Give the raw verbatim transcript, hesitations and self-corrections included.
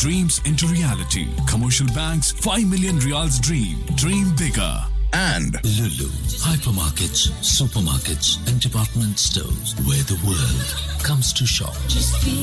dreams into reality. Commercial Bank's five million reals dream. Dream bigger. And Lulu, hypermarkets, supermarkets, and department stores where the world comes to shop. Just feel